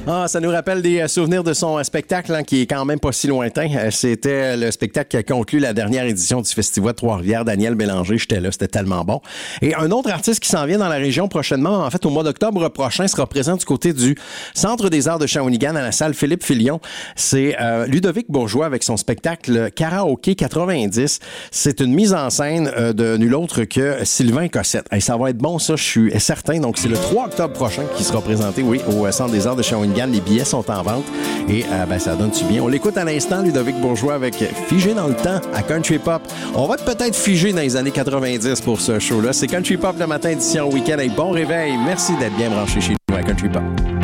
Ah, ça nous rappelle des souvenirs de son spectacle hein, qui est quand même pas si lointain. C'était le spectacle qui a conclu la dernière édition du Festival de Trois-Rivières. Daniel Bélanger, j'étais là, c'était tellement bon. Et un autre artiste qui s'en vient dans la région prochainement, en fait au mois d'octobre prochain, sera présent du côté du Centre des Arts de Shawinigan à la salle Philippe Filion. C'est Ludovic Bourgeois avec son spectacle Karaoké 90. C'est une mise en scène de nul autre que Sylvain Cossette. Et ça va être bon, ça, je suis certain. Donc, c'est le 3 octobre prochain qui sera présenté, oui, au Centre des Arts de Shawinigan. Les billets sont en vente et ça donne-tu bien. On l'écoute à l'instant, Ludovic Bourgeois, avec Figé dans le temps à Country Pop. On va peut-être figer dans les années 90 pour ce show-là. C'est Country Pop le matin, édition week-end. Et bon réveil. Merci d'être bien branché chez nous à Country Pop.